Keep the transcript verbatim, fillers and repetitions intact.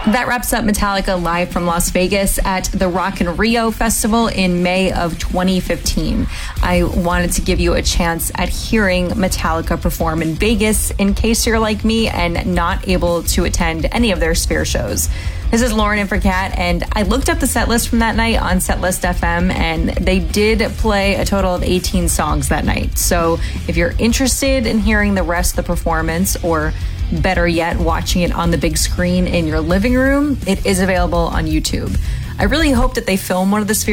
That wraps up Metallica live from Las Vegas at the Rock in Rio Festival in May of twenty fifteen. I wanted to give you a chance at hearing Metallica perform in Vegas in case you're like me and not able to attend any of their Sphere shows. This is Lauren in for Kat, and I looked up the set list from that night on Setlist F M, and they did play a total of eighteen songs that night. So if you're interested in hearing the rest of the performance, or better yet, watching it on the big screen in your living room, it is available on YouTube. I really hope that they film one of the Sphere